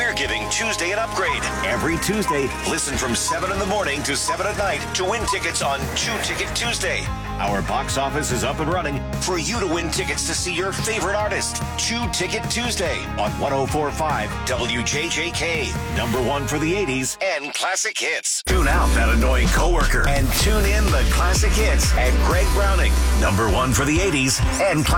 Caregiving Tuesday at Upgrade. Every Tuesday, listen from 7 in the morning to 7 at night to win tickets on Chew Ticket Tuesday. Our box office is up and running for you to win tickets to see your favorite artist. Chew Ticket Tuesday on 104.5 WJJK. Number one for the 80s and classic hits. Tune out that annoying coworker and tune in the classic hits at Greg Browning. Number one for the 80s and classic